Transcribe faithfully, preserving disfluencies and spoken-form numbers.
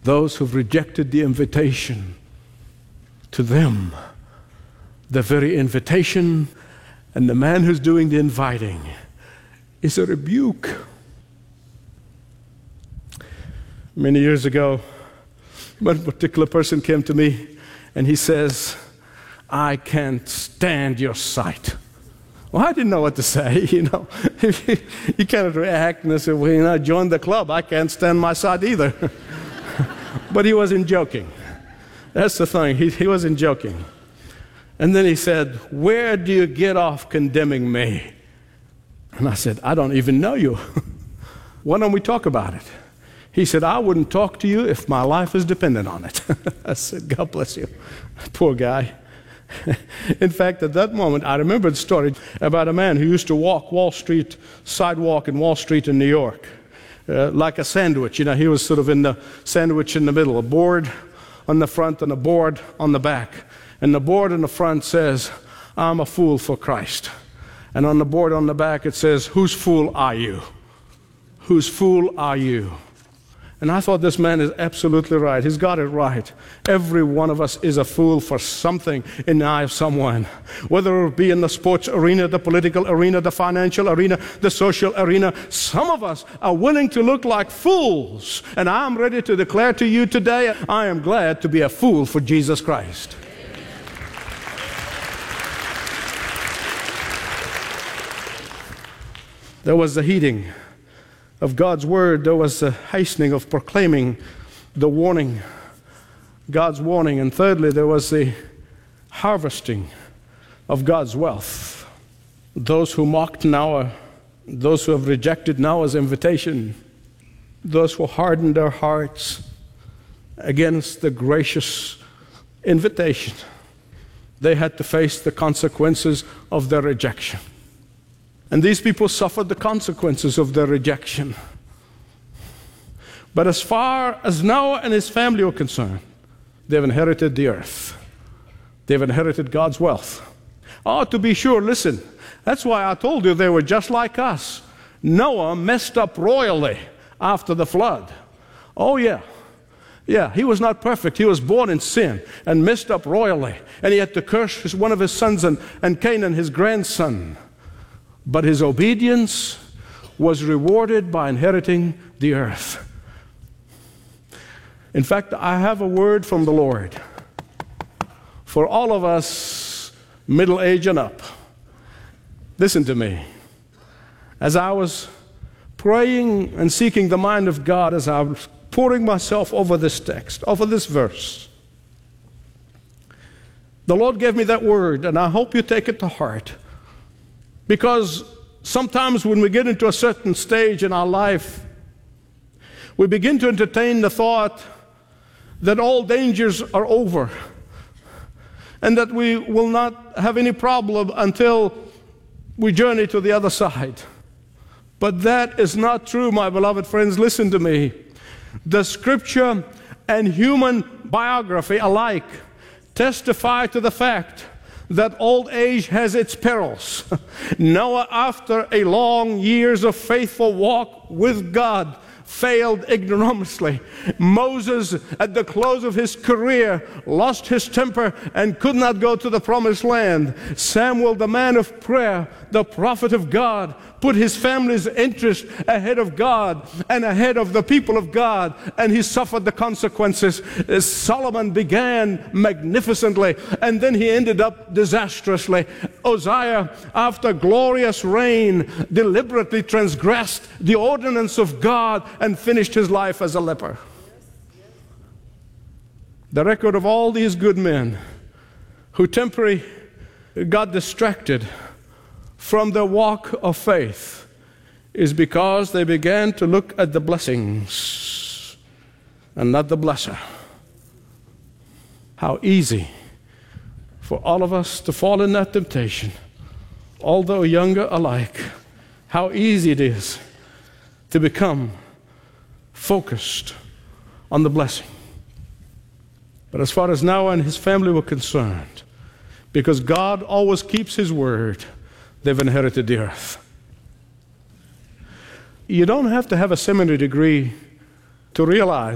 those who've rejected the invitation, to them, the very invitation and the man who's doing the inviting is a rebuke. Many years ago, one particular person came to me and he says, "I can't stand your sight." Well, I didn't know what to say, you know. You cannot react and say, "Well, you know, join the club. I can't stand my sight either." But he wasn't joking. That's the thing. He, he wasn't joking. And then he said, "Where do you get off condemning me?" And I said, "I don't even know you. Why don't we talk about it?" He said, "I wouldn't talk to you if my life was dependent on it." I said, "God bless you." Poor guy. In fact, at that moment, I remembered the story about a man who used to walk Wall Street, sidewalk in Wall Street in New York, uh, like a sandwich. You know, he was sort of in the sandwich in the middle, a board on the front and a board on the back. And the board on the front says, "I'm a fool for Christ." And on the board on the back it says, "Whose fool are you? Whose fool are you?" And I thought, this man is absolutely right. He's got it right. Every one of us is a fool for something in the eye of someone. Whether it be in the sports arena, the political arena, the financial arena, the social arena, some of us are willing to look like fools. And I'm ready to declare to you today, I am glad to be a fool for Jesus Christ. There was the heeding of God's word. There was the hastening of proclaiming the warning, God's warning. And thirdly, there was the harvesting of God's wealth. Those who mocked Noah, those who have rejected Noah's invitation, those who hardened their hearts against the gracious invitation, they had to face the consequences of their rejection. And these people suffered the consequences of their rejection. But as far as Noah and his family were concerned, they've inherited the earth. They've inherited God's wealth. Oh, to be sure, listen, that's why I told you they were just like us. Noah messed up royally after the flood. Oh, yeah. Yeah, he was not perfect. He was born in sin and messed up royally. And he had to curse his, one of his sons, and, and Canaan, his grandson. But his obedience was rewarded by inheriting the earth. In fact, I have a word from the Lord for all of us middle age and up. Listen to me. As I was praying and seeking the mind of God, as I was pouring myself over this text, over this verse, the Lord gave me that word, and I hope you take it to heart. Because sometimes when we get into a certain stage in our life, we begin to entertain the thought that all dangers are over and that we will not have any problem until we journey to the other side. But that is not true, my beloved friends. Listen to me. The Scripture and human biography alike testify to the fact that old age has its perils. Noah, after a long years of faithful walk with God, failed ignominiously. Moses, at the close of his career, lost his temper and could not go to the promised land. Samuel, the man of prayer, the prophet of God, put his family's interest ahead of God and ahead of the people of God, and he suffered the consequences. Solomon began magnificently, and then he ended up disastrously. Uzziah, after glorious reign, deliberately transgressed the ordinance of God and finished his life as a leper. The record of all these good men who temporarily got distracted from their walk of faith is because they began to look at the blessings and not the blesser. How easy for all of us to fall in that temptation, although younger alike. How easy it is to become focused on the blessing. But as far as Noah and his family were concerned, because God always keeps His word, they've inherited the earth. You don't have to have a seminary degree to realize